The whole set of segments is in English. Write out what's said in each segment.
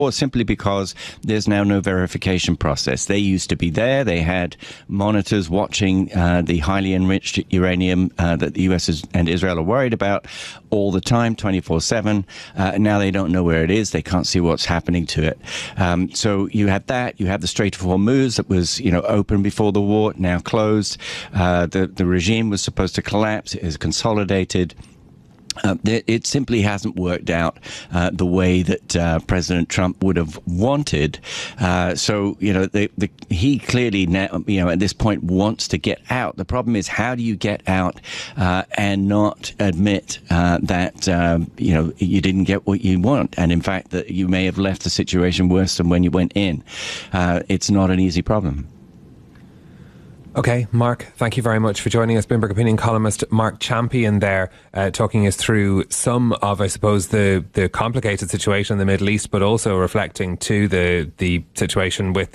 or simply because there's now no verification process. They used to be there. They had monitors watching the highly enriched uranium that the US and Israel are worried about all the time, 24/7. Now they don't know where it is. They can't see what's happening to it. So you had that. You had the Strait of Hormuz that was, open before the war, now closed. The regime was supposed to collapse. It is consolidated. It simply hasn't worked out the way that President Trump would have wanted. So, he clearly now, at this point wants to get out. The problem is, how do you get out and not admit that, you didn't get what you want? And in fact, that you may have left the situation worse than when you went in. It's not an easy problem. Okay, Mark, thank you very much for joining us. Bloomberg opinion columnist Mark Champion there, talking us through some of, I suppose, the complicated situation in the Middle East, but also reflecting to the situation with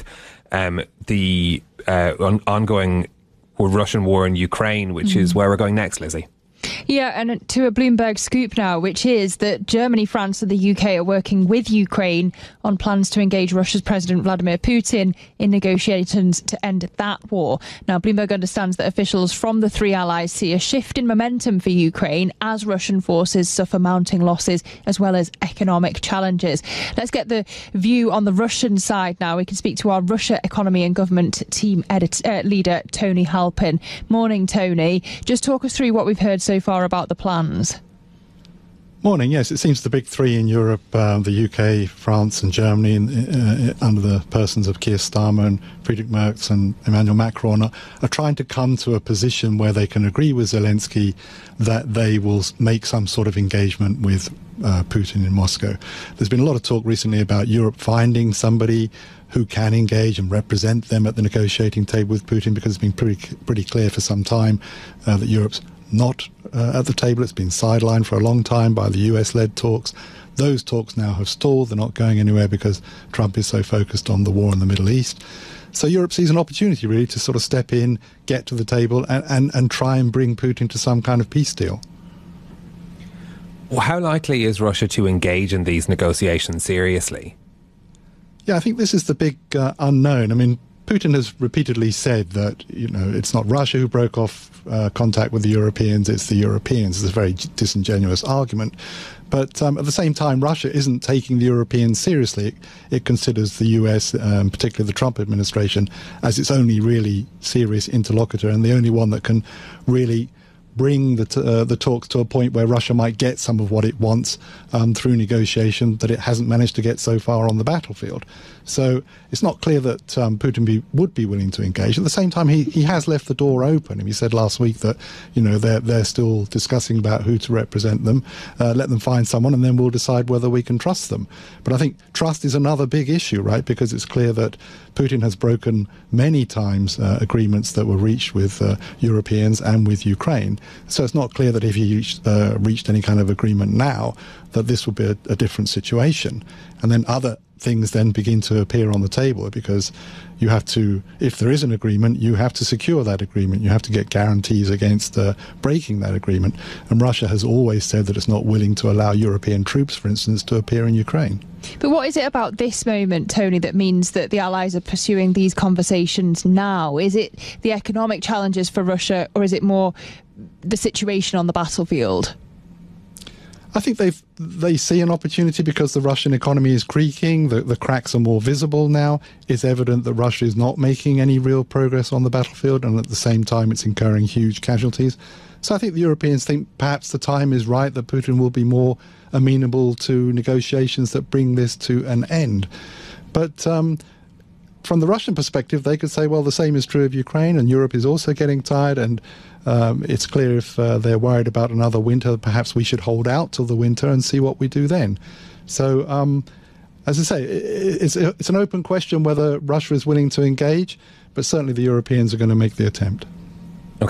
the ongoing Russian war in Ukraine, which is where we're going next, Lizzie. Yeah, and to a Bloomberg scoop now, which is that Germany, France and the UK are working with Ukraine on plans to engage Russia's President Vladimir Putin in negotiations to end that war. Now, Bloomberg understands that officials from the three allies see a shift in momentum for Ukraine as Russian forces suffer mounting losses as well as economic challenges. Let's get the view on the Russian side now. We can speak to our Russia economy and government team leader, Tony Halpin. Morning, Tony. Just talk us through what we've heard so far about the plans. Morning. Yes, it seems the big three in Europe, the UK, France and Germany, under the persons of Keir Starmer and Friedrich Merz and Emmanuel Macron, are trying to come to a position where they can agree with Zelensky that they will make some sort of engagement with Putin in Moscow. There's been a lot of talk recently about Europe finding somebody who can engage and represent them at the negotiating table with Putin, because it's been pretty clear for some time that Europe's not at the table. It's been sidelined for a long time by the US-led talks. Those talks now have stalled. They're not going anywhere because Trump is so focused on the war in the Middle East. So Europe sees an opportunity really to sort of step in, get to the table and try and bring Putin to some kind of peace deal. Well, how likely is Russia to engage in these negotiations seriously? Yeah, I think this is the big unknown. I mean, Putin has repeatedly said that, it's not Russia who broke off contact with the Europeans, it's the Europeans. It's a very disingenuous argument. But at the same time, Russia isn't taking the Europeans seriously. It considers the US, particularly the Trump administration, as its only really serious interlocutor and the only one that can really bring the talks to a point where Russia might get some of what it wants through negotiation that it hasn't managed to get so far on the battlefield. So it's not clear that Putin would be willing to engage. At the same time, he has left the door open. He said last week that they're still discussing about who to represent them. Let them find someone, and then we'll decide whether we can trust them. But I think trust is another big issue, right? Because it's clear that Putin has broken many times agreements that were reached with Europeans and with Ukraine. So it's not clear that if he reached any kind of agreement now, that this would be a different situation. And then other things then begin to appear on the table, because you have to, if there is an agreement, you have to secure that agreement. You have to get guarantees against breaking that agreement. And Russia has always said that it's not willing to allow European troops, for instance, to appear in Ukraine. But what is it about this moment, Tony, that means that the Allies are pursuing these conversations now? Is it the economic challenges for Russia, or is it more the situation on the battlefield? I think they see an opportunity because the Russian economy is creaking, the cracks are more visible now. It's evident that Russia is not making any real progress on the battlefield, and at the same time it's incurring huge casualties. So I think the Europeans think perhaps the time is right, that Putin will be more amenable to negotiations that bring this to an end. But from the Russian perspective, they could say, well, the same is true of Ukraine, and Europe is also getting tired, and it's clear if they're worried about another winter, perhaps we should hold out till the winter and see what we do then. So, as I say, it's an open question whether Russia is willing to engage, but certainly the Europeans are going to make the attempt. Okay.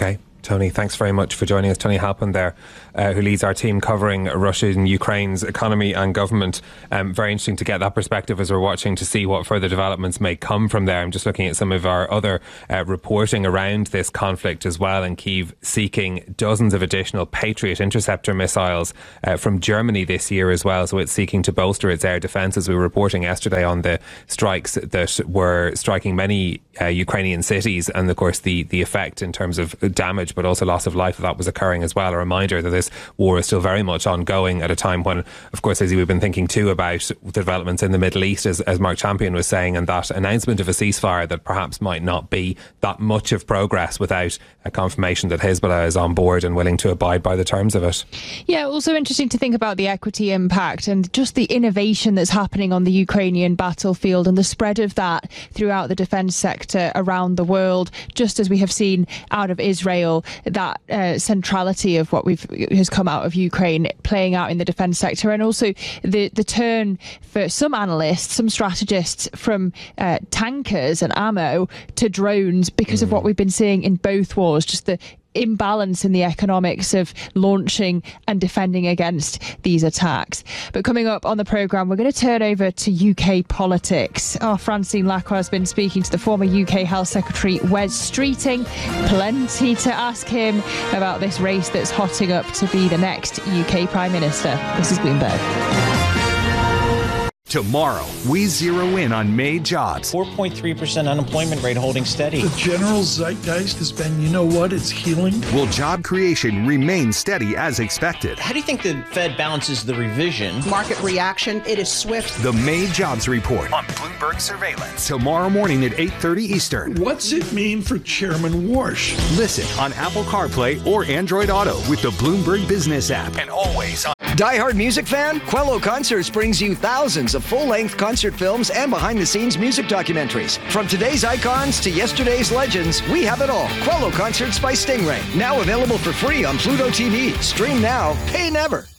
Tony, thanks very much for joining us. Tony Halpin there, who leads our team covering Russia and Ukraine's economy and government. Very interesting to get that perspective as we're watching to see what further developments may come from there. I'm just looking at some of our other reporting around this conflict as well, and Kyiv seeking dozens of additional Patriot interceptor missiles from Germany this year as well. So it's seeking to bolster its air defence, as we were reporting yesterday on the strikes that were striking many Ukrainian cities, and of course the effect in terms of damage but also loss of life that was occurring as well. A reminder that this war is still very much ongoing at a time when, of course, as we've been thinking too about the developments in the Middle East, as Mark Champion was saying, and that announcement of a ceasefire that perhaps might not be that much of progress without a confirmation that Hezbollah is on board and willing to abide by the terms of it. Yeah, also interesting to think about the equity impact and just the innovation that's happening on the Ukrainian battlefield and the spread of that throughout the defence sector around the world, just as we have seen out of Israel, that centrality of what has come out of Ukraine playing out in the defence sector, and also the turn for some analysts, some strategists, from tankers and ammo to drones because of what we've been seeing in both wars, just the imbalance in the economics of launching and defending against these attacks. But coming up on the programme, we're going to turn over to UK politics. Francine Lacqua has been speaking to the former UK Health Secretary Wes Streeting. Plenty to ask him about this race that's hotting up to be the next UK Prime Minister. This is Bloomberg. Tomorrow, we zero in on May jobs. 4.3% unemployment rate holding steady. The general zeitgeist has been, you know what, it's healing. Will job creation remain steady as expected? How do you think the Fed balances the revision? Market reaction, it is swift. The May jobs report on Bloomberg Surveillance. Tomorrow morning at 8:30 Eastern. What's it mean for Chairman Warsh? Listen on Apple CarPlay or Android Auto with the Bloomberg Business app. And always on... Die-hard music fan? Quello Concerts brings you thousands of full-length concert films and behind-the-scenes music documentaries. From today's icons to yesterday's legends, we have it all. Quello Concerts by Stingray. Now available for free on Pluto TV. Stream now, pay never.